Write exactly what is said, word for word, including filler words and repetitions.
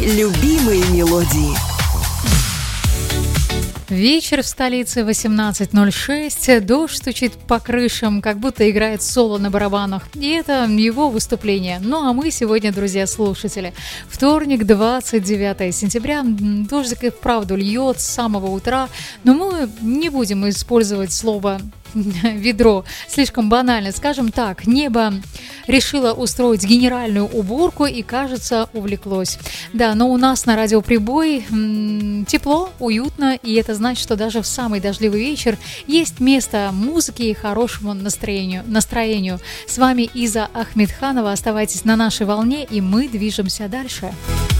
любимые мелодии. Вечер в столице, восемнадцать ноль шесть, дождь стучит по крышам, как будто играет соло на барабанах. И это его выступление. Ну а мы сегодня, друзья слушатели, вторник, двадцать девятое сентября, дождик и вправду льет с самого утра, но мы не будем использовать слово ведро, слишком банально. Скажем так, небо решило устроить генеральную уборку и, кажется, увлеклось. Да, но у нас на радио Прибой м- тепло, уютно, и это значит, что даже в самый дождливый вечер есть место музыке и хорошему настроению. настроению. С вами Иза Ахмедханова. Оставайтесь на нашей волне, и мы движемся дальше.